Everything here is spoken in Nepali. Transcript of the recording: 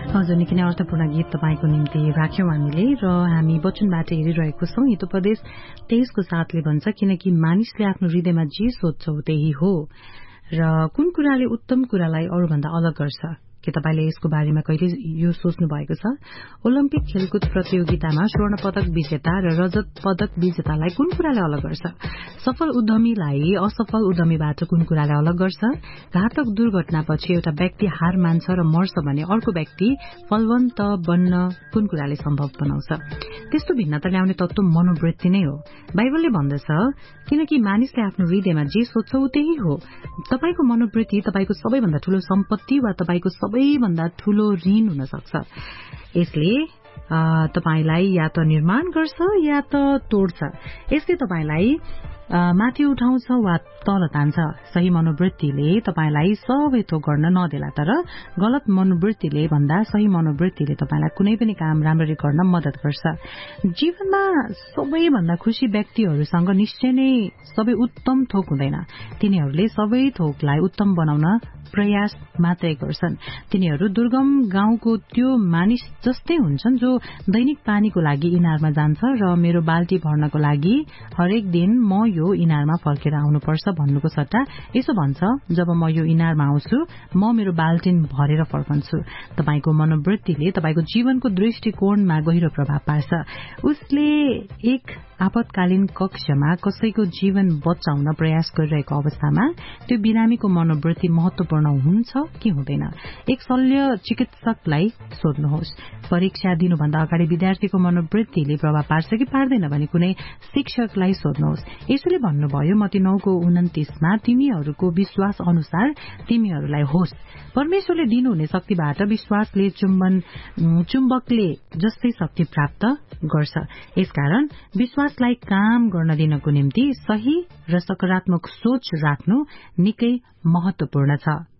हजुर, निकै नै अर्थपूर्ण गीत तपाईको निम्ति राख्यौं हामीले र हामी वचनबाट हेरिरहेको छौं। हितोपदेश 23 को साथले भन्छ, किनकि मानिसले आफ्नो हृदयमा जे सोध्छौ त्यही हो र कुन कुराले उत्तम कुरालाई अरूभन्दा अलग गर्छ। के तपाईले यसको बारेमा कहिले यो सोच्नु भएको छ? ओलम्पिक खेलकुद प्रतियोगितामा स्वर्ण पदक विजेता र रजत पदक विजेतालाई कुन कुराले अलग गर्छ? सफल उद्यमीलाई असफल उद्यमीबाट कुन कुराले अलग गर्छ? घातक दुर्घटनापछि एउटा व्यक्ति हार मान्छ र मर्छ भने अर्को व्यक्ति फलवन्त बन्न कुन कुराले सम्भव बनाउँछ? त्यस्तो भिन्नता ल्याउने तत्व मनोवृत्ति नै हो। बाइबलले भन्दछ, किनकि मानिसले आफ्नो हृदयमा जे सोध्छ त्यही हो। तपाईको मनोवृत्ति तपाईको सबैभन्दा ठूलो सम्पत्ति वा तपाईको सबैभन्दा ठूलो ऋण हुन सक्छ। यसले तपाईलाई या त निर्माण गर्छ या त तोड्छ। यसले तपाईलाई माथि उठाउँछ वा तल तान्छ। सही मनोवृत्तिले तपाईलाई सबै थोक गर्न नदेला, तर गलत मनोवृत्तिले भन्दा सही मनोवृत्तिले तपाईलाई कुनै पनि काम राम्ररी गर्न मद्दत गर्छ। जीवनमा सबैभन्दा खुशी व्यक्तिहरूसँग निश्चय नै सबै उत्तम थोक हुँदैन। तिनीहरूले सबै थोकलाई उत्तम बनाउन प्रयास मात्रै गर्छन्। तिनीहरू दुर्गम गाउँको त्यो मानिस जस्तै हुन्छन् जो दैनिक पानीको लागि इनारमा जान्छ र मेरो बाल्टी भर्नको लागि हरेक दिन म यो इनारमा फर्केर आउनुपर्छ भन्नुको सट्टा यसो भन्छ, जब म यो इनारमा आउँछु म मेरो बाल्टिन भरेर फर्कन्छु। तपाईको मनोवृत्तिले तपाईको जीवनको दृष्टिकोणमा गहिरो प्रभाव पार्छ। उसले एक आपतकालीन कक्षमा कसैको जीवन बचाउन प्रयास गरिरहेको अवस्थामा त्यो बिरामीको मनोवृत्ति महत्वपूर्ण हुन्छ कि हुँदैन? एक शल्य चिकित्सकलाई सोध्नुहोस्। परीक्षा दिनुभन्दा अगाडि विद्यार्थीको मनोवृत्तिले प्रभाव पार्छ कि पार्दैन भने कुनै शिक्षकलाई सोध्नुहोस्। यसोले भन्नुभयो मत्ती 9:29 तिमीहरूको विश्वास अनुसार तिमीहरूलाई होस्। परमेश्वरले दिनुहुने शक्तिबाट विश्वासले चुम्बकले जस्तै शक्ति प्राप्त गर्छ। यसकारण विश्वासलाई काम गर्न दिनको निम्ति सही र सकारात्मक सोच राख्नु निकै महत्वपूर्ण छ।